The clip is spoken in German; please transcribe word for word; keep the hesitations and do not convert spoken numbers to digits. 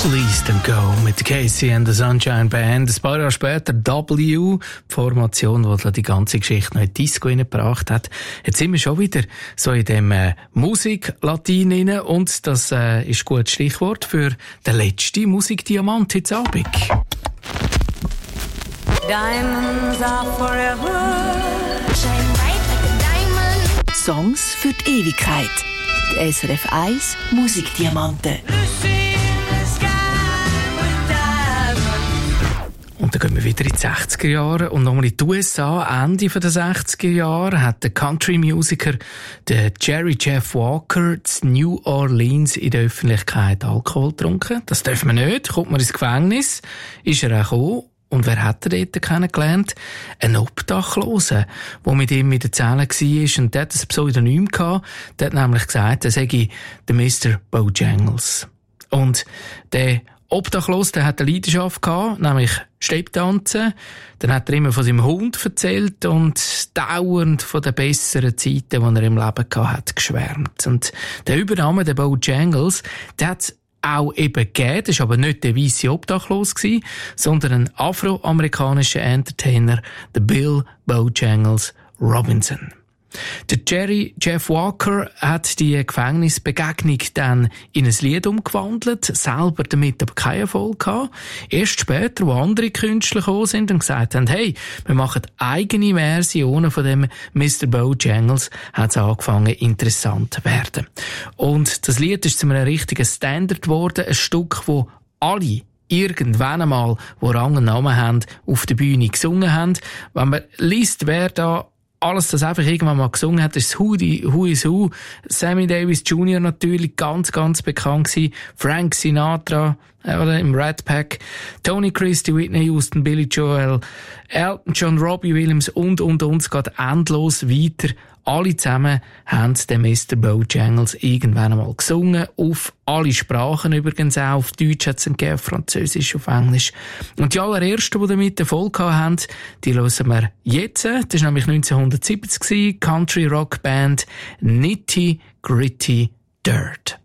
Please Don't Go mit Casey and the Sunshine Band. Ein paar Jahre später W, die Formation, die die ganze Geschichte noch in die Disco hineingebracht hat. Jetzt sind wir schon wieder so in dem äh, Musik-Latin rein und das äh, ist ein gutes Stichwort für den letzten Musikdiamant heute Abend. Diamonds are forever. Shine bright like a diamond. Songs für die Ewigkeit. Die S R F eins Musikdiamanten. Und dann gehen wir wieder in die sechziger Jahre und nochmal in die U S A. Ende der sechziger Jahre hat der Country-Musiker der Jerry Jeff Walker in New Orleans in der Öffentlichkeit Alkohol getrunken. Das dürfen wir nicht, kommt man ins Gefängnis. Ist er auch gekommen. Und wer hat er dort kennengelernt? Ein Obdachloser, der mit ihm in der Zelle war. Und der hat ein Pseudonym gehabt. Der hat nämlich gesagt, er sei der Mister Bojangles. Und der Obdachlos, der hat eine Leidenschaft gehabt, nämlich Stepptanzen. Dann hat er immer von seinem Hund erzählt und dauernd von den besseren Zeiten, die er im Leben gehabt hat, geschwärmt. Und der Übername, der Bojangles, der hat auch eben gegeben. Das war aber nicht der weisse Obdachlos, sondern ein afroamerikanischer Entertainer, der Bill Bojangles Robinson. Der Jerry Jeff Walker hat die Gefängnisbegegnung dann in ein Lied umgewandelt, selber damit aber keinen Erfolg gehabt. Erst später, wo andere Künstler gekommen sind und gesagt haben, hey, wir machen eigene Versionen von dem Mister Bojangles, hat es angefangen interessant zu werden. Und das Lied ist zu einem richtigen Standard geworden, ein Stück, wo alle irgendwann einmal, wo Rang und Namen haben, auf der Bühne gesungen haben. Wenn man liest, wer da alles das einfach irgendwann mal gesungen hat, ist Who, Who is Who. Sammy Davis Junior natürlich ganz, ganz bekannt gewesen. Frank Sinatra, oder im Rat Pack. Tony Christie, Whitney Houston, Billy Joel, Elton John, Robbie Williams und, und, und. Es geht endlos weiter. Alle zusammen haben den Mister Bojangles irgendwann einmal gesungen. Auf alle Sprachen übrigens auch. Auf Deutsch hat es gegeben, Französisch, auf Englisch. Und die allerersten, die damit Erfolg haben, die hören wir jetzt. Das war nämlich neunzehnhundertsiebzig, Country Rock Band Nitty Gritty Dirt.